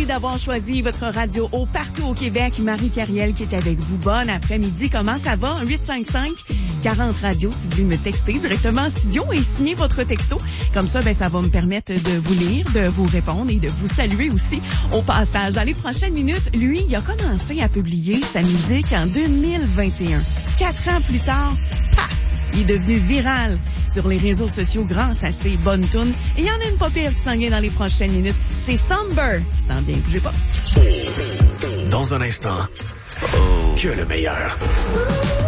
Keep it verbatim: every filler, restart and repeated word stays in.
d'avoir choisi votre radio haut partout au Québec. Marie Cariel qui est avec vous. Bon après-midi. Comment ça va? huit cinq cinq quarante radio si vous voulez me texter directement en studio et signer votre texto. Comme ça, ben, ça va me permettre de vous lire, de vous répondre et de vous saluer aussi au passage. Dans les prochaines minutes, lui, il a commencé à publier sa musique en deux mille vingt et un. Quatre ans plus tard, paf! Il est devenu viral sur les réseaux sociaux grâce à ses bonnes tunes. Et il y en a une pas pire qui s'en vient dans les prochaines minutes. C'est Somber. Ça s'en vient, bougez pas. Dans un instant, oh, que le meilleur.